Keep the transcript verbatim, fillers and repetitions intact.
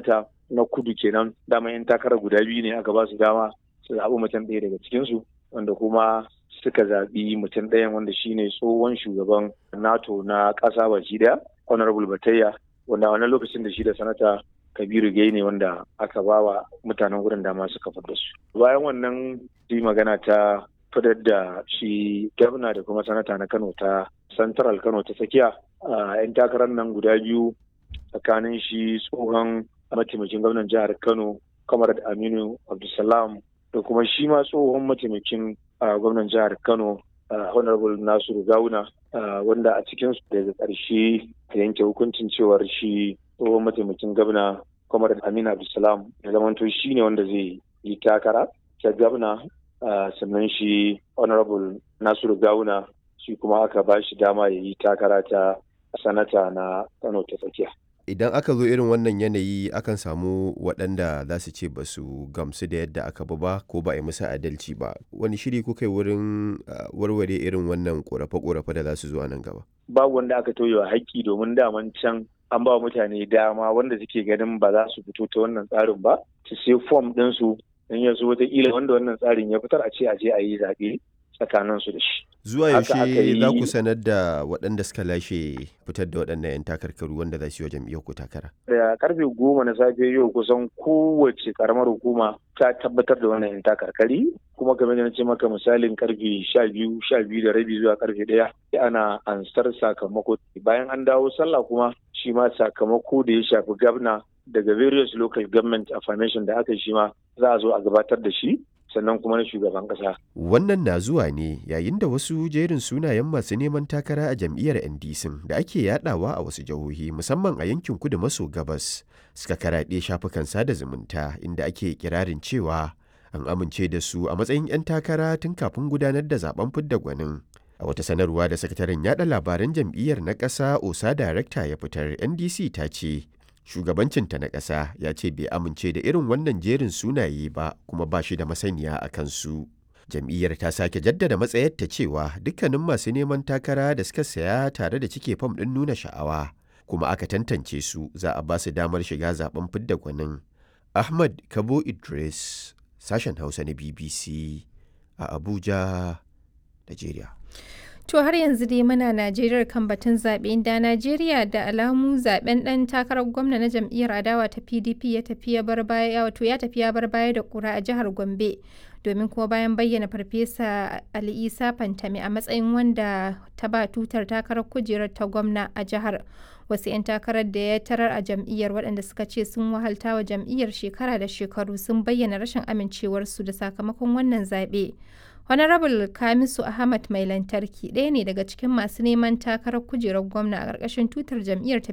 sanata na kudu kenan, dama yan takarar guda biyu ne aka ba su dama su zaɓi mutum ɗaya daga cikinsu, wanda kuma suka zaɓi mutum ɗayan wanda shine tsohon shugaban NATO na ƙasa baki ɗaya, Honorable Batayya, wanda a wannan lokacin da shi da sanata Kabiru Gai ne wanda aka ba wa mutanen wurin dama suka fitar da su. Bayan wannan yi magana ta fitar da shi gwamna da kuma sanata na Kano ta Central Kano ta tsakiya, a 'yan takarar nan guda biyu tsakanin shi tsohon mataimakin gwamnan jihar Kano Comrade Aminu Abdulsalam da kuma shi ma tsohon mataimakin gwamnan jihar Kano Honorable Nasiru Gawuna, wanda a cikinsu daga ƙarshe ta yanke hukuncin cewar shi tsohon mataimakin gwamna Comrade Aminu Abdulsalam ya zamanto shi ne wanda zai yi takara ta gwamna, sannan shi Honorable Nasiru Gawuna shi kuma aka ba shi dama ya yi takara ta sanata na Kano ta tsakiya. Idan aka zo irin wannan yanayi akan samu waɗanda za su ce ba su gamsu da yadda aka bi ba ko ba a yi musu adalci ba. Wani shiri kuka yi wurin warware irin wannan ƙorafe-ƙorafe da za su zo a nan gaba? Babu wanda aka tauye wa haƙƙi, domin daman can an ba mutane dama wanda suke ganin ba za su fito ta wannan tsarin ba su sai fom ɗinsu in ya zo wataƙila wanda wannan tsarin ya fitar a ce a je a yi zaɓe tsakaninsu da shi. Zuwa yaushe za ku sanar da waɗanda suka lashe fitar da waɗannan 'yan takarkaru wanda za su yi wa jam'iyyar ku takara? Da karfe goma na safe yau kusan kowace karamar hukuma ta tabbatar da wannan 'yan takarkari, kuma game da na ce maka misalin karfe sha biyu sha biyu da rabi zuwa karfe ɗaya ana ansar sakamako. Bayan an dawo sallah kuma shi ma sakamako da ya shafi gabna daga various local government affirmation da aka yi shi ma za a zo a gabatar da shi, sannan kuma na shugaban kasa. Wannan na zuwa ne yayin da wasu jerin sunayen masu neman takara a jam'iyyar N D C da ake yadawa a wasu jihohi musamman a yankin kudu maso gabas suka karaɗe shafukan sada zumunta, inda ake kirarin cewa an amince da su a matsayin 'yan takara tun kafin gudanar da zaben fidda gwanin. A wata sanarwa da sakataren yada labaran jam'iyyar na ƙasa Osa Darekta ya fitar, N D C ta ce shugabancinta na ƙasa ya ce bai amince da irin wannan jerin sunaye ba kuma ba shi da masaniya a kansu. Jam'iyyar ta sake jaddada matsayarta cewa dukkanin masu neman takara da suka saya tare da cike fam ɗin nuna sha'awa kuma aka tantance su za a ba su damar shiga zaben fidda gwanin. Ahmad Kabo Idris, sashen Hausa na B B C a Abuja, Najeriya. To har yanzu dai muna Najeriya kan batun zaɓe, inda Najeriya da alamu zaɓen ɗan takarar gwamna na jam'iyyar adawa ta P D P ya tafi ya bar baya wato ya tafi ya bar baya da ƙura a jihar Gombe, domin kuma bayan bayyana Farfesa Ali Isa Fantami a matsayin wanda ta ba tutar takarar kujerar ta gwamna a jihar. Wasu 'yan takarar da ya tarar a jam'iyyar waɗanda suka ce sun wahalta wa jam'iyyar shekara da shekaru sun bayyana rashin amincewarsu da sakamakon wannan zaɓe. Honorable Kamisu Ahmad Mai Lantarki ɗaya ne daga cikin masu neman takarar kujerar gwamna a ƙarƙashin tutar jam'iyyar ta